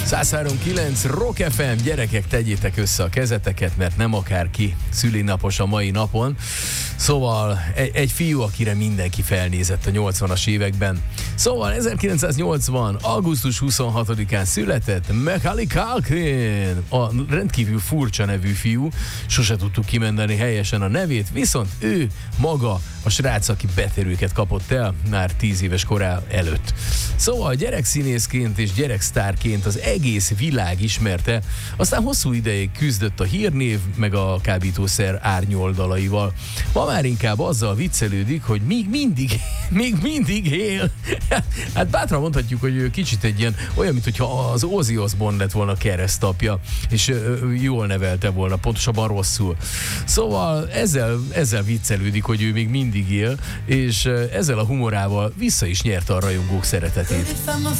103.9 Rock FM, gyerekek, tegyétek össze a kezeteket, mert nem akárki szülinapos a mai napon. Szóval egy fiú, akire mindenki felnézett a 80-as években. Szóval 1980. augusztus 26-án született Macaulay Culkin, a rendkívül furcsa nevű fiú. Sose tudtuk kimondani helyesen a nevét, viszont ő maga a srác, aki betörőket kapott el már 10 éves korá előtt. Szóval gyerekszínészként és gyereksztárként az egész világ ismerte, aztán hosszú ideig küzdött a hírnév meg a kábítószer árnyoldalaival. Ma már inkább azzal viccelődik, hogy még mindig él. Hát bátran mondhatjuk, hogy ő kicsit egy ilyen, olyan, mintha az Ozzy Osbourne lett volna keresztapja, és jól nevelte volna, pontosabban rosszul. Szóval ezzel viccelődik, hogy ő még mindig él, és ezzel a humorával vissza is nyerte a rajongók szeretetét.